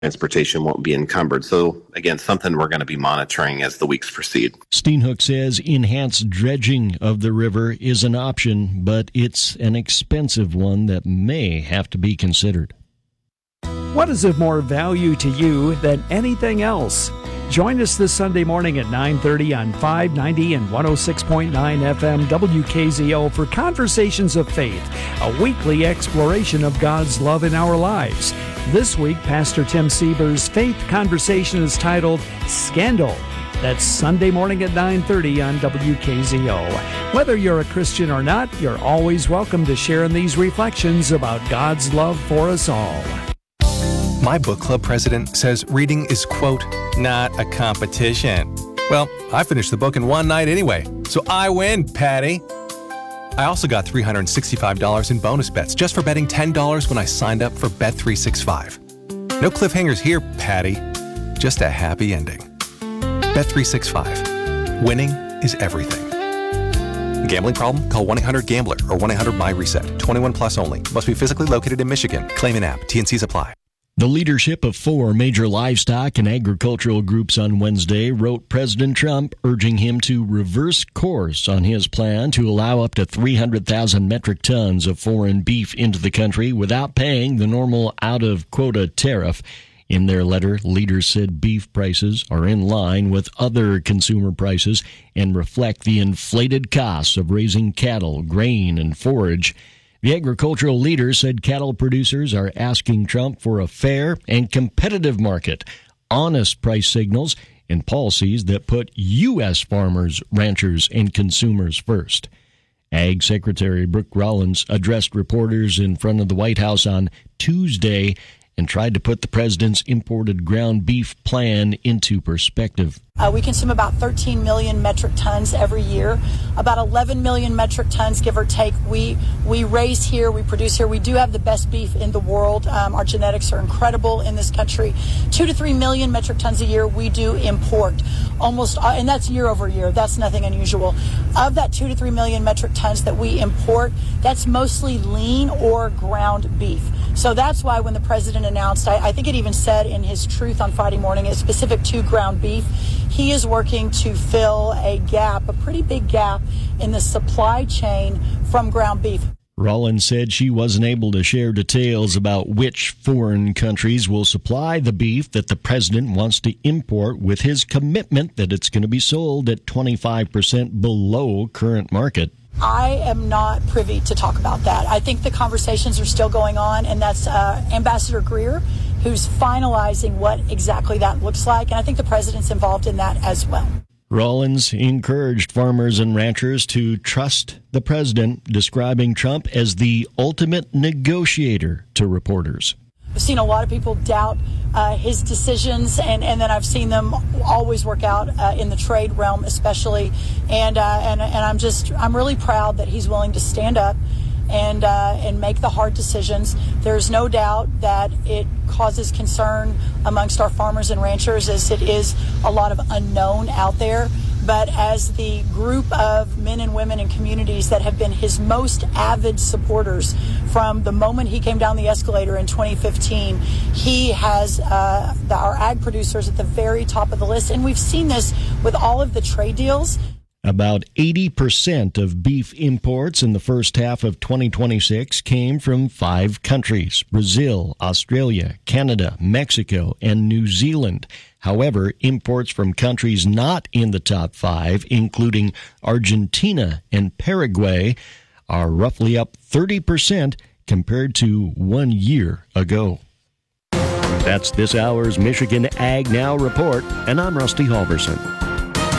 transportation won't be encumbered. So again, something we're going to be monitoring as the weeks proceed. Steenhoek says enhanced dredging of the river is an option, but it's an expensive one that may have to be considered. What is of more value to you than anything else? Join us this Sunday morning at 9:30 on 590 and 106.9 FM WKZO for Conversations of Faith, a weekly exploration of God's love in our lives. This week, Pastor Tim Sieber's Faith Conversation is titled Scandal. That's Sunday morning at 9:30 on WKZO. Whether you're a Christian or not, you're always welcome to share in these reflections about God's love for us all. My book club president says reading is, quote, not a competition. Well, I finished the book in one night anyway, so I win, Patty. I also got $365 in bonus bets just for betting $10 when I signed up for Bet365. No cliffhangers here, Patty. Just a happy ending. Bet365. Winning is everything. Gambling problem? Call 1-800-GAMBLER or 1-800-MY-RESET. 21 plus only. Must be physically located in Michigan. Claim an app. T&Cs apply. The leadership of 4 major livestock and agricultural groups on Wednesday wrote President Trump urging him to reverse course on his plan to allow up to 300,000 metric tons of foreign beef into the country without paying the normal out-of-quota tariff. In their letter, leaders said beef prices are in line with other consumer prices and reflect the inflated costs of raising cattle, grain, and forage. The agricultural leaders said cattle producers are asking Trump for a fair and competitive market, honest price signals, and policies that put U.S. farmers, ranchers, and consumers first. Ag Secretary Brooke Rollins addressed reporters in front of the White House on Tuesday and tried to put the president's imported ground beef plan into perspective. We consume about 13 million metric tons every year. About 11 million metric tons, give or take, we raise here, we produce here. We do have the best beef in the world. Our genetics are incredible in this country. 2 to 3 million metric tons a year we do import. Almost, and that's year over year. That's nothing unusual. Of that 2 to 3 million metric tons that we import, that's mostly lean or ground beef. So that's why when the president announced, I think it even said in his Truth on Friday morning, it's specific to ground beef. He is working to fill a gap, a pretty big gap in the supply chain from ground beef. Rollins said she wasn't able to share details about which foreign countries will supply the beef that the president wants to import, with his commitment that it's going to be sold at 25% below current market. I am not privy to talk about that. I think the conversations are still going on, and that's Ambassador Greer who's finalizing what exactly that looks like, and I think the president's involved in that as well. Rollins encouraged farmers and ranchers to trust the president, describing Trump as the ultimate negotiator to reporters. I've seen a lot of people doubt his decisions, and then I've seen them always work out in the trade realm especially, and I'm really proud that he's willing to stand up and make the hard decisions. There's no doubt that it causes concern amongst our farmers and ranchers, as it is a lot of unknown out there. But as the group of men and women and communities that have been his most avid supporters from the moment he came down the escalator in 2015, he has our ag producers at the very top of the list. And we've seen this with all of the trade deals. About 80% of beef imports in the first half of 2026 came from 5 countries: Brazil, Australia, Canada, Mexico, and New Zealand. However, imports from countries not in the top 5, including Argentina and Paraguay, are roughly up 30% compared to 1 year ago. That's this hour's Michigan Ag Now Report, and I'm Rusty Halverson.